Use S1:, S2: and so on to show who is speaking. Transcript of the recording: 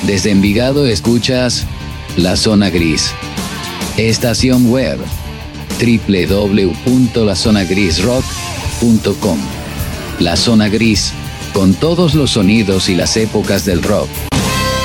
S1: Desde Envigado escuchas La Zona Gris. Estación web www.lazonagrisrock.com. La Zona Gris, con todos los sonidos y las épocas del rock.